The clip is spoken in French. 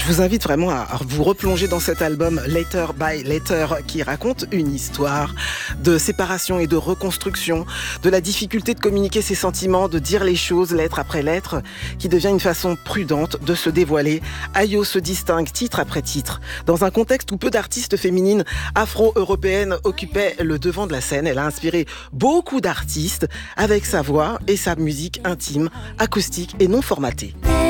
vous invite vraiment à vous replonger dans cet album Letter by Letter qui raconte une histoire de séparation et de reconstruction, de la difficulté de communiquer ses sentiments, de dire les choses lettre après lettre, qui devient une façon prudente de se dévoiler. Ayo se distingue titre après titre. Dans un contexte où peu d'artistes féminines afro-européennes occupaient le devant de la scène, elle a inspiré beaucoup d'artistes avec sa voix et sa musique intime, acoustique et non formatée.